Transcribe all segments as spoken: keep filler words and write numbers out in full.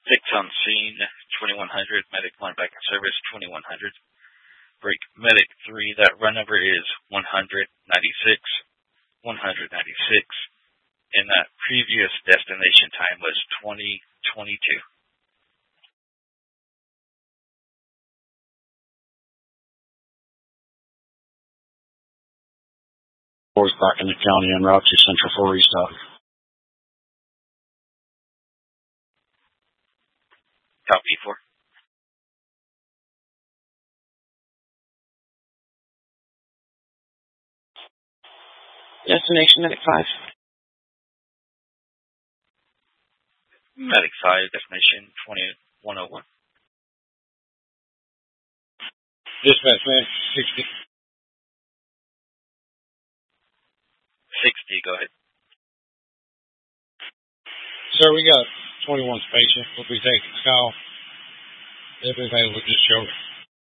Six on scene, twenty-one hundred. Medic one back in service, twenty-one hundred. Break Medic three, that run number is one hundred ninety-six, one hundred ninety-six, and that previous destination time was twenty twenty-two. Fourth back in the county en route to Central for restock. Copy four. Destination Medic five. Medic five, destination twenty-one oh one. Dispatch man, sixty. sixty, go ahead. Sir, we got twenty-one patient. We'll be taking the call. If available, just show it.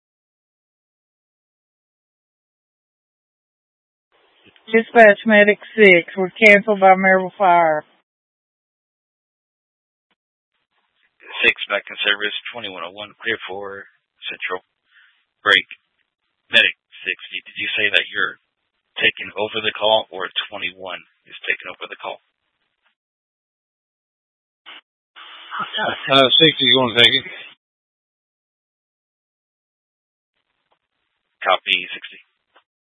Dispatch Medic six, we're canceled by Maryville Fire. six back in service, twenty-one oh one, clear for Central. Break Medic sixty, did you say that you're taking over the call or twenty-one is taking over the call? Uh, sixty is going to take it. Copy sixty.